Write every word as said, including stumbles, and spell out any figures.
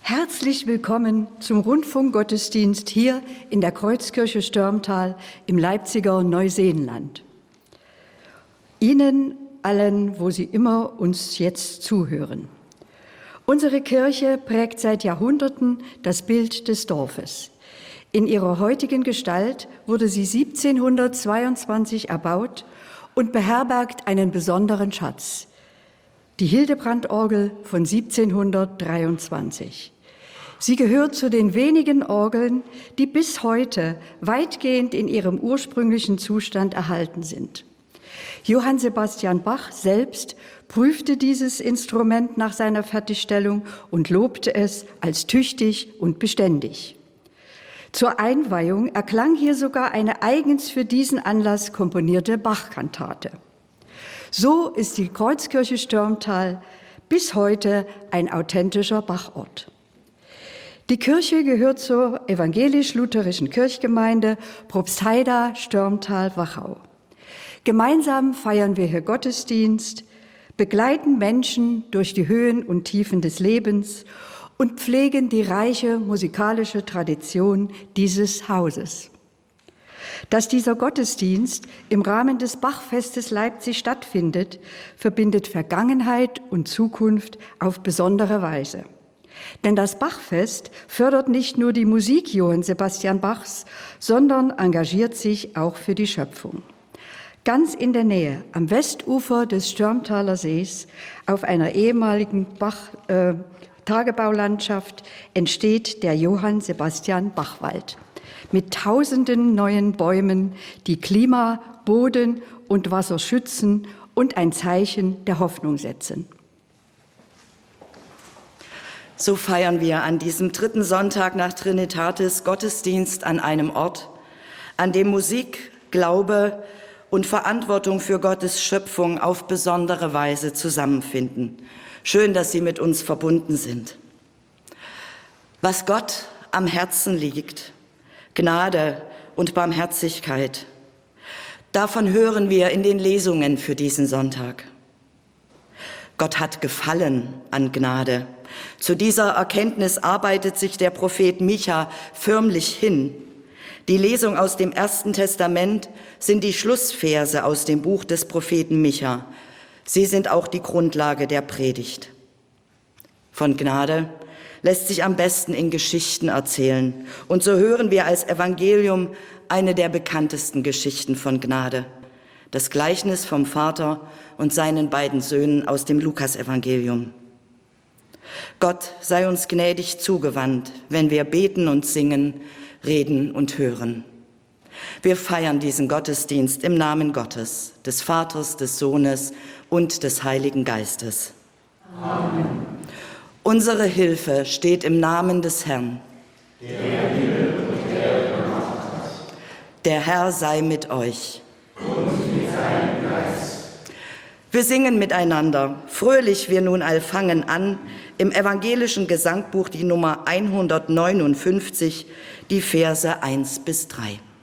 Herzlich willkommen zum Rundfunkgottesdienst hier in der Kreuzkirche Störmtal im Leipziger Neuseenland. Ihnen allen, wo Sie immer uns jetzt zuhören. Unsere Kirche prägt seit Jahrhunderten das Bild des Dorfes. In ihrer heutigen Gestalt wurde sie siebzehnhundertzweiundzwanzig erbaut und beherbergt einen besonderen Schatz, die Hildebrandorgel von siebzehnhundertdreiundzwanzig. Sie gehört zu den wenigen Orgeln, die bis heute weitgehend in ihrem ursprünglichen Zustand erhalten sind. Johann Sebastian Bach selbst prüfte dieses Instrument nach seiner Fertigstellung und lobte es als tüchtig und beständig. Zur Einweihung erklang hier sogar eine eigens für diesen Anlass komponierte Bachkantate. So ist die Kreuzkirche Störmtal bis heute ein authentischer Bachort. Die Kirche gehört zur evangelisch-lutherischen Kirchgemeinde Probstheida Störmtal-Wachau. Gemeinsam feiern wir hier Gottesdienst, begleiten Menschen durch die Höhen und Tiefen des Lebens und pflegen die reiche musikalische Tradition dieses Hauses. Dass dieser Gottesdienst im Rahmen des Bachfestes Leipzig stattfindet, verbindet Vergangenheit und Zukunft auf besondere Weise. Denn das Bachfest fördert nicht nur die Musik Johann Sebastian Bachs, sondern engagiert sich auch für die Schöpfung. Ganz in der Nähe, am Westufer des Störmtaler Sees, auf einer ehemaligen Bach, äh, Tagebaulandschaft, entsteht der Johann Sebastian Bachwald mit tausenden neuen Bäumen, die Klima, Boden und Wasser schützen und ein Zeichen der Hoffnung setzen. So feiern wir an diesem dritten Sonntag nach Trinitatis Gottesdienst an einem Ort, an dem Musik, Glaube und Verantwortung für Gottes Schöpfung auf besondere Weise zusammenfinden. Schön, dass Sie mit uns verbunden sind. Was Gott am Herzen liegt, Gnade und Barmherzigkeit, davon hören wir in den Lesungen für diesen Sonntag. Gott hat Gefallen an Gnade. Zu dieser Erkenntnis arbeitet sich der Prophet Micha förmlich hin. Die Lesung aus dem Ersten Testament sind die Schlussverse aus dem Buch des Propheten Micha. Sie sind auch die Grundlage der Predigt. Von Gnade lässt sich am besten in Geschichten erzählen. Und so hören wir als Evangelium eine der bekanntesten Geschichten von Gnade. Das Gleichnis vom Vater und seinen beiden Söhnen aus dem Lukasevangelium. Gott sei uns gnädig zugewandt, wenn wir beten und singen, reden und hören. Wir feiern diesen Gottesdienst im Namen Gottes, des Vaters, des Sohnes und des Heiligen Geistes. Amen. Unsere Hilfe steht im Namen des Herrn. Der Himmel und Erde gemacht hat. Der Herr sei mit euch. Und mit seinem Geist. Wir singen miteinander. Fröhlich wir nun all fangen an, im evangelischen Gesangbuch die Nummer hundertneunundfünfzig, die Verse eins bis drei.